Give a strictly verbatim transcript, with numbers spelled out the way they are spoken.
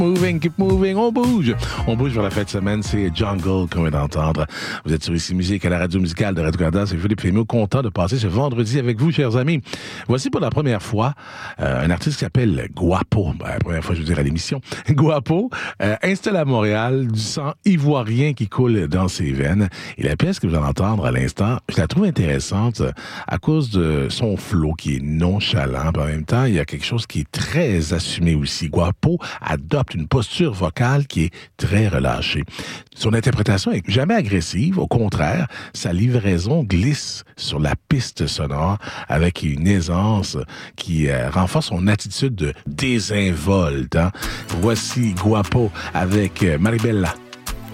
moving, keep moving, on bouge. On bouge vers la fin de semaine, c'est Jungle qu'on vient d'entendre. Vous êtes sur Ici Musique à la radio musicale de Radio-Canada. C'est Philippe Fémio, content de passer ce vendredi avec vous, chers amis. Voici pour la première fois euh, un artiste qui s'appelle Guapo. Ben, la première fois, je veux dire, à l'émission. Guapo, euh, installé à Montréal, du sang ivoirien qui coule dans ses veines. Et la pièce que vous allez entendre à l'instant, je la trouve intéressante à cause de son flow qui est nonchalant. En même temps, il y a quelque chose qui est très assumé aussi. Guapo adopte une posture vocale qui est très relâchée. Son interprétation est jamais agressive. Au contraire, sa livraison glisse sur la piste sonore avec une aisance qui euh, renforce son attitude de désinvolte. Hein? Voici Guapo avec euh, Maribella.